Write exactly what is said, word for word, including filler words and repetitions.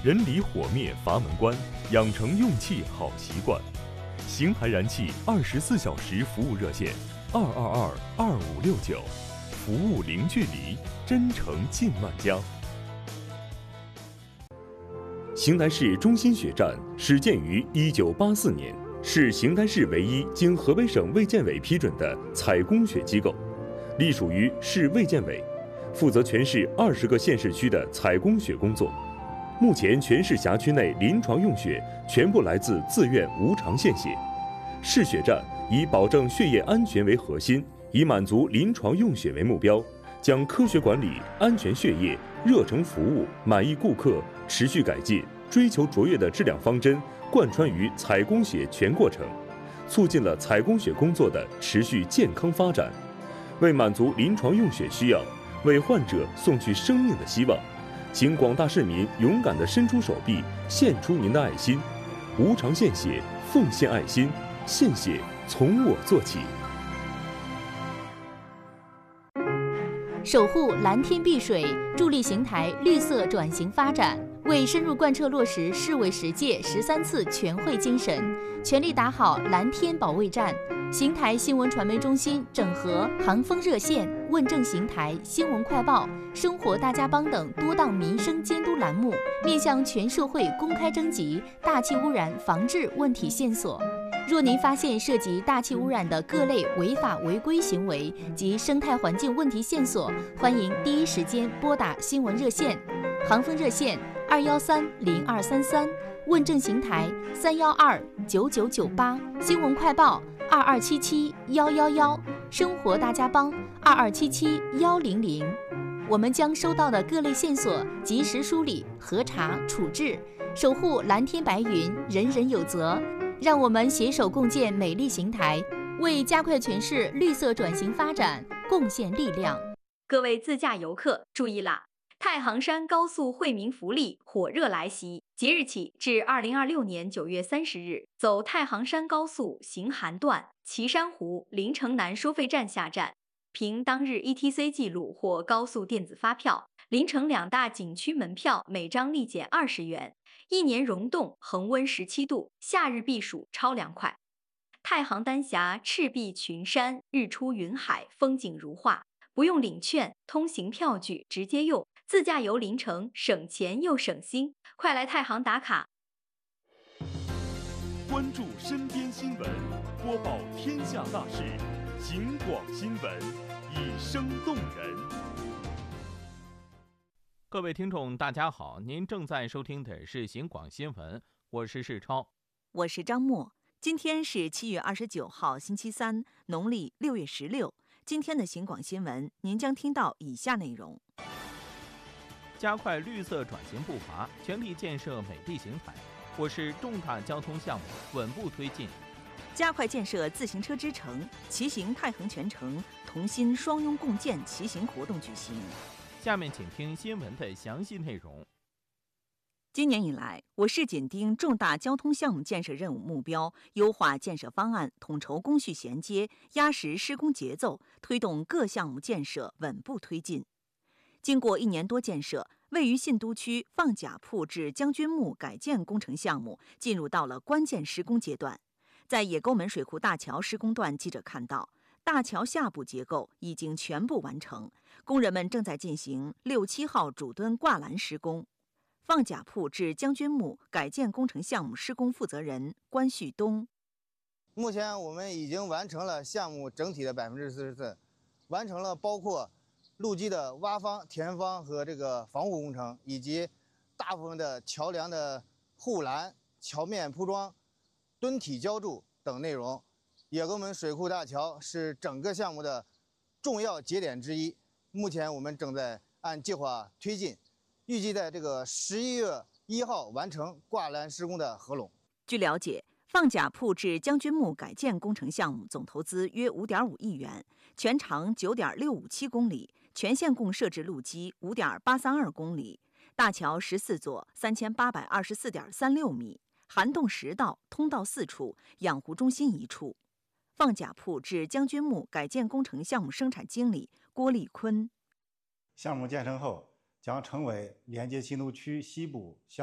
人离火灭阀门关，养成用气好习惯。邢台燃气二十四小时服务热线：二二二二五六九，服务零距离，真诚近万家。邢台市中心血站始建于一九八四年，是邢台市唯一经河北省卫健委批准的采供血机构，隶属于市卫健委，负责全市二十个县市区的采供血工作。目前全市辖区内临床用血全部来自自愿无偿献血。市血站以保证血液安全为核心，以满足临床用血为目标，将科学管理、安全血液、热诚服务、满意顾客、持续改进、追求卓越的质量方针贯穿于采供血全过程，促进了采供血工作的持续健康发展。为满足临床用血需要，为患者送去生命的希望，请广大市民勇敢地伸出手臂，献出您的爱心。无偿献血，奉献爱心，献血从我做起。 守护蓝天碧水，助力邢台绿色转型发展，为深入贯彻落实市委十届十三次全会精神，全力打好蓝天保卫战。邢台新闻传媒中心整合航风热线、问政邢台、新闻快报、生活大家帮等多档民生监督栏目，面向全社会公开征集大气污染防治问题线索。若您发现涉及大气污染的各类违法违规行为及生态环境问题线索，欢迎第一时间拨打新闻热线，航风热线二幺三零二三三，问政邢台三幺二九九九八，新闻快报二二七七幺幺幺，生活大家帮二二七七幺零零。我们将收到的各类线索及时梳理、核查、处置，守护蓝天白云，人人有责。让我们携手共建美丽邢台，为加快全市绿色转型发展贡献力量。 各位自驾游客注意啦！太行山高速惠民福利火热来袭，即日起至二零二六年九月三十日，走太行山高速行韩段岐山湖临城南收费站下站，凭当日 E T C 记录或高速电子发票，临城两大景区门票每张立减二十元。一年溶冻恒温十七度，夏日避暑超凉快。太行丹霞赤壁群山，日出云海，风景如画。不用领券，通行票据直接用，自驾游临城省钱又省心。快来太行打卡！ 关注身边新闻，播报天下大事，警广新闻，以声动人。 各位听众大家好，您正在收听的是警广新闻，我是世超， 我是张默。今天是七月二十九号星期三，农历六月十六。今天的警广新闻您将听到以下内容： 加快绿色转型步伐，全力建设美丽邢台，我市重大交通项目稳步推进； 加快建设自行车之城，骑行太行全程同心双拥共建骑行活动举行。 下面请听新闻的详细内容。 今年以来，我市紧盯重大交通项目建设任务目标，优化建设方案，统筹工序衔接，压实施工节奏，推动各项目建设稳步推进。经过一年多建设，位于信都区放甲铺至将军墓改建工程项目进入到了关键施工阶段。在野沟门水库大桥施工段，记者看到大桥下部结构已经全部完成，工人们正在进行六七号主墩挂栏施工。放甲铺至将军墓改建工程项目施工负责人关旭东： 目前我们已经完成了项目整体的百分之四十四，完成了包括路基的挖方、填方和这个防护工程，以及大部分的桥梁的护栏、桥面铺装、墩体浇筑等内容。野沟门水库大桥是整个项目的重要节点之一，目前我们正在按计划推进，预计在这个十一月一号完成挂栏施工的合拢。 据了解，放甲铺至将军墓改建工程项目总投资约五点五亿元，全长九点六五七公里，全线共设置路基五点八三二公里，大桥十四座，三千八百二十四点三六米，涵洞十道，通道四处，养护中心一处。放甲铺至将军墓改建工程项目生产经理郭立坤： 项目建成后，将成为连接新都区西部